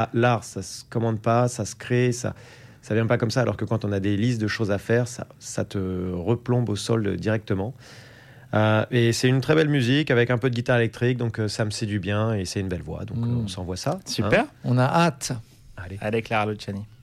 L'art, ça se commande pas, ça se crée, ça vient pas comme ça. Alors que quand on a des listes de choses à faire, ça te replombe au sol directement. Et c'est une très belle musique avec un peu de guitare électrique, donc ça me séduit bien et c'est une belle voix. Donc on s'envoie ça. Super. On a hâte. Allez. Allez, Clara Luciani.